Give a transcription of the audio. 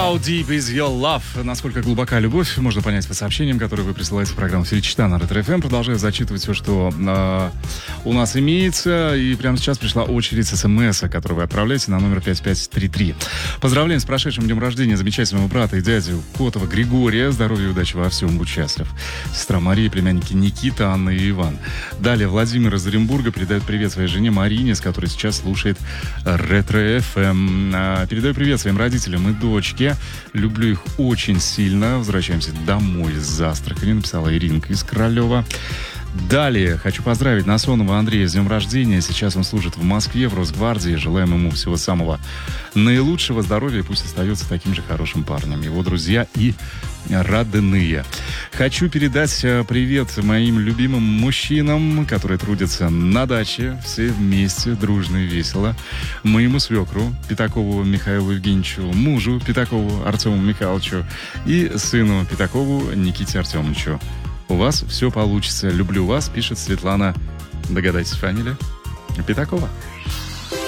How deep is your love? Насколько глубока любовь, можно понять по сообщениям, которые вы присылаете в программу «Филичта» на Ретро-ФМ. Продолжаю зачитывать все, что у нас имеется. И прямо сейчас пришла очередь смс, которую вы отправляете на номер 5533. Поздравляем с прошедшим днем рождения замечательного брата и дядю Котова Григория. Здоровья и удачи во всем, будь счастлив. Сестра Мария, племянники Никита, Анна и Иван. Далее Владимир из Оренбурга передает привет своей жене Марине, с которой сейчас слушает Ретро-ФМ. Передаю привет своим родителям и дочке. Люблю их очень сильно. Возвращаемся домой из Астрахани, написала Иринка из Королева. Далее хочу поздравить Насонова Андрея с днем рождения. Сейчас он служит в Москве, в Росгвардии. Желаем ему всего самого наилучшего здоровья. Пусть остается таким же хорошим парнем. Его друзья и родные. Хочу передать привет моим любимым мужчинам, которые трудятся на даче. Все вместе, дружно и весело. Моему свекру Пятакову Михаилу Евгеньевичу, мужу Пятакову Артему Михайловичу и сыну Пятакову Никите Артемовичу. У вас все получится. Люблю вас, пишет Светлана. Догадайтесь, фамилия? Пятакова.